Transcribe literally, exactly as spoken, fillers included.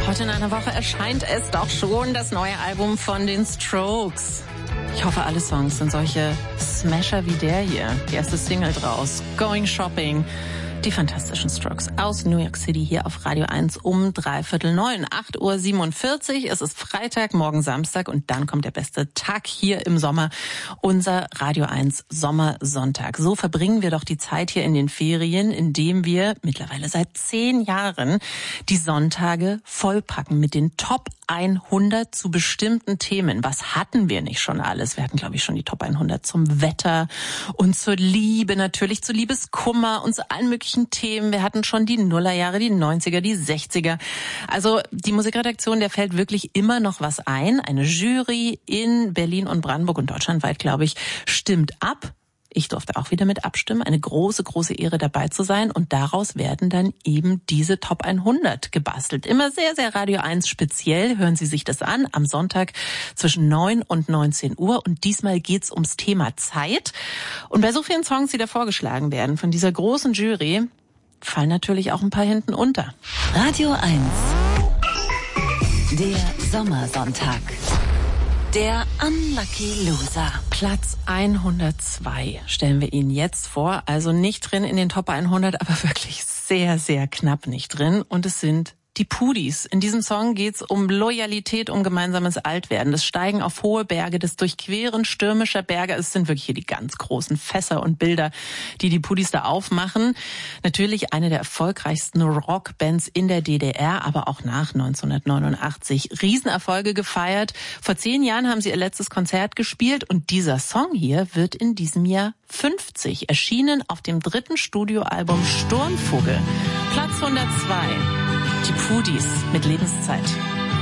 Heute in einer Woche erscheint es doch schon, das neue Album von den Strokes. Ich hoffe, alle Songs sind solche Smasher wie der hier. Die erste Single draus, Going Shopping. Die fantastischen Strokes aus New York City hier auf Radio eins um dreiviertel neun, acht Uhr siebenundvierzig. Es ist Freitag, morgen Samstag und dann kommt der beste Tag hier im Sommer, unser Radio eins Sommersonntag. So verbringen wir doch die Zeit hier in den Ferien, indem wir mittlerweile seit zehn Jahren die Sonntage vollpacken mit den Top hundert zu bestimmten Themen. Was hatten wir nicht schon alles? Wir hatten, glaube ich, schon die Top hundert zum Wetter und zur Liebe, natürlich zu Liebeskummer und zu allen möglichen Themen. Wir hatten schon die Nullerjahre, die neunziger, die sechziger. Also die Musikredaktion, der fällt wirklich immer noch was ein. Eine Jury in Berlin und Brandenburg und deutschlandweit, glaube ich, stimmt ab. Ich durfte auch wieder mit abstimmen. Eine große, große Ehre dabei zu sein. Und daraus werden dann eben diese Top hundert gebastelt. Immer sehr, sehr Radio eins speziell. Hören Sie sich das an am Sonntag zwischen neun und neunzehn Uhr. Und diesmal geht's ums Thema Zeit. Und bei so vielen Songs, die da vorgeschlagen werden von dieser großen Jury, fallen natürlich auch ein paar hinten unter. Radio eins. Der Sommersonntag. Der Unlucky Loser. Platz hundertzwei stellen wir Ihnen jetzt vor. Also nicht drin in den Top hundert, aber wirklich sehr, sehr knapp nicht drin. Und es sind die Pudis. In diesem Song geht's um Loyalität, um gemeinsames Altwerden. Das Steigen auf hohe Berge, das Durchqueren stürmischer Berge. Es sind wirklich hier die ganz großen Fässer und Bilder, die die Pudis da aufmachen. Natürlich eine der erfolgreichsten Rockbands in der D D R, aber auch nach neunzehnhundertneunundachtzig Riesenerfolge gefeiert. Vor zehn Jahren haben sie ihr letztes Konzert gespielt und dieser Song hier wird in diesem Jahr fünfzig, erschienen auf dem dritten Studioalbum Sturmvogel. Platz hundertzwei. Die Pudis mit Lebenszeit.